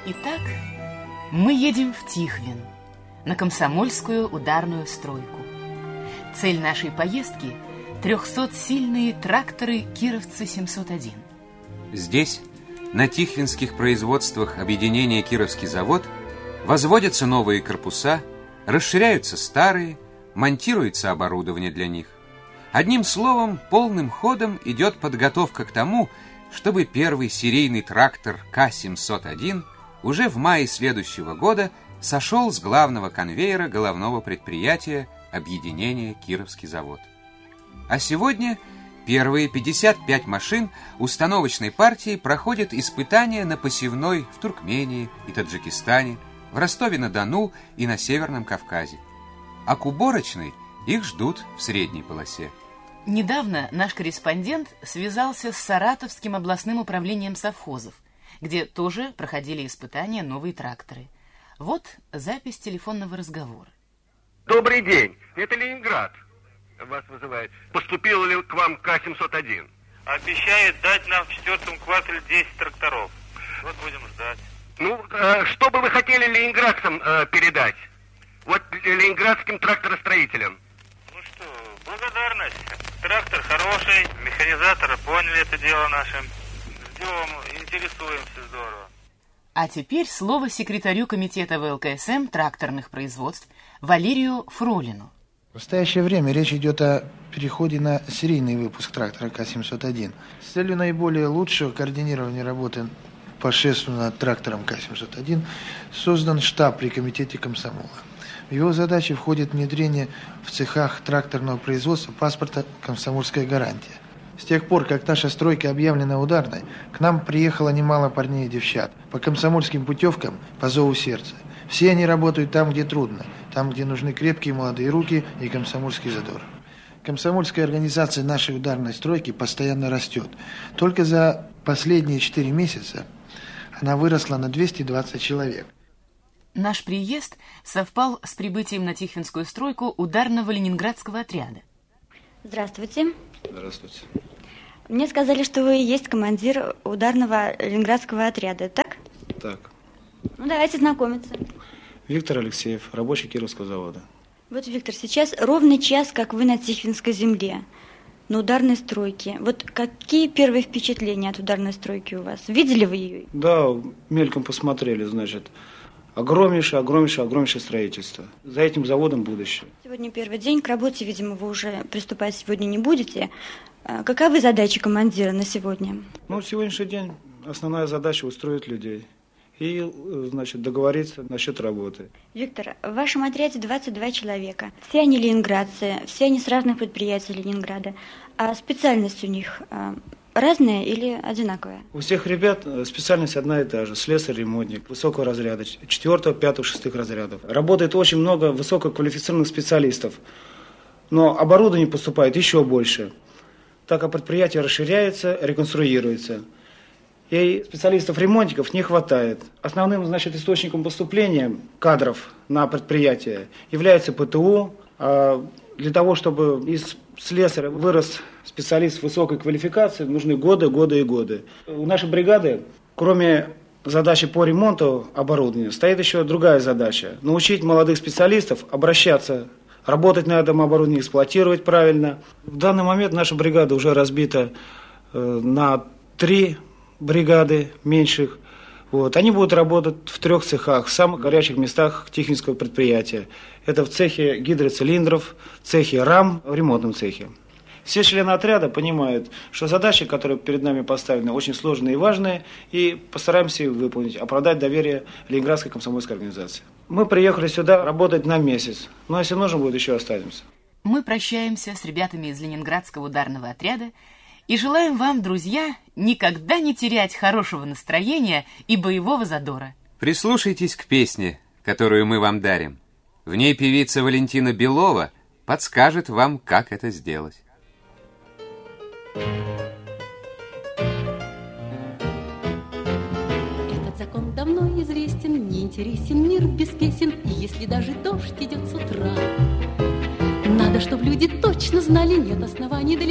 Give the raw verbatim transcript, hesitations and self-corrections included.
Итак, мы едем в Тихвин, на Комсомольскую ударную стройку. Цель нашей поездки – трехсотсильные тракторы «Кировцы семьсот один». Здесь, на тихвинских производствах объединения «Кировский завод», возводятся новые корпуса, расширяются старые, монтируется оборудование для них. Одним словом, полным ходом идет подготовка к тому, чтобы первый серийный трактор К семьсот один уже в мае следующего года сошел с главного конвейера головного предприятия объединения «Кировский завод». А сегодня первые пятьдесят пять машин установочной партии проходят испытания на посевной в Туркмении и Таджикистане, в Ростове-на-Дону и на Северном Кавказе. А к уборочной их ждут в средней полосе. Недавно наш корреспондент связался с Саратовским областным управлением совхозов, где тоже проходили испытания новые тракторы. Вот запись телефонного разговора. Добрый день, это Ленинград. Вас вызывает. Поступил ли к вам К семьсот один? Обещает дать нам в четвертом квартале десять тракторов. Вот будем ждать. Ну, э, что бы вы хотели ленинградцам э, передать? Вот ленинградским тракторостроителям. Ну что, благодарность. Трактор хороший, механизаторы поняли это дело наше. Ждем, интересуемся здорово. А теперь слово секретарю комитета вэ эл ка эс эм тракторных производств Валерию Фролину. В настоящее время речь идет о переходе на серийный выпуск трактора К семьсот один. С целью наиболее лучшего координирования работы по шеству над трактором К семьсот один создан штаб при комитете комсомола. В его задачи входит внедрение в цехах тракторного производства паспорта «Комсомольская гарантия». С тех пор, как наша стройка объявлена ударной, к нам приехало немало парней и девчат по комсомольским путевкам по зову сердца. Все они работают там, где трудно, там, где нужны крепкие молодые руки и комсомольский задор. Комсомольская организация нашей ударной стройки постоянно растет. Только за последние четыре месяца она выросла на двести двадцать человек. Наш приезд совпал с прибытием на Тихвинскую стройку ударного ленинградского отряда. Здравствуйте. Здравствуйте. Мне сказали, что вы и есть командир ударного ленинградского отряда, так? Так. Ну, давайте знакомиться. Виктор Алексеев, рабочий Кировского завода. Вот, Виктор, сейчас ровно час, как вы на Тихвинской земле, на ударной стройке. Вот какие первые впечатления от ударной стройки у вас? Видели вы ее? Да, мельком посмотрели, значит. Огромнейшее, огромнейшее, огромнейшее строительство. За этим заводом будущее. Сегодня первый день, к работе, видимо, вы уже приступать сегодня не будете. Каковы задачи командира на сегодня? Ну, сегодняшний день основная задача устроить людей и, значит, договориться насчет работы. Виктор, в вашем отряде двадцать два человека. Все они ленинградцы, все они с разных предприятий Ленинграда. А специальность у них разная или одинаковая? У всех ребят специальность одна и та же. Слесарь-ремонтник высокого разряда, четвертого, пятого, шестых разрядов. Работает очень много высококвалифицированных специалистов. Но оборудование поступает еще больше, так как предприятие расширяется, реконструируется. И специалистов-ремонтников не хватает. Основным, значит, источником поступления кадров на предприятие является пэ тэ у. Для того, чтобы из слесаря вырос специалист высокой квалификации, нужны годы, годы и годы. У нашей бригады, кроме задачи по ремонту оборудования, стоит еще другая задача. Научить молодых специалистов обращаться, работать на этом оборудовании, эксплуатировать правильно. В данный момент наша бригада уже разбита на три бригады меньших. Вот. Они будут работать в трех цехах, в самых горячих местах Тихвинского предприятия. Это в цехе гидроцилиндров, в цехе рам, в ремонтном цехе. Все члены отряда понимают, что задачи, которые перед нами поставлены, очень сложные и важные, и постараемся их выполнить, оправдать доверие Ленинградской комсомольской организации. Мы приехали сюда работать на месяц, но если нужно будет, еще останемся. Мы прощаемся с ребятами из Ленинградского ударного отряда и желаем вам, друзья, никогда не терять хорошего настроения и боевого задора. Прислушайтесь к песне, которую мы вам дарим. В ней певица Валентина Белова подскажет вам, как это сделать. Этот закон давно известен, не интересен мир без песен, и если даже дождь идет с утра, надо, чтобы люди точно знали, нет оснований для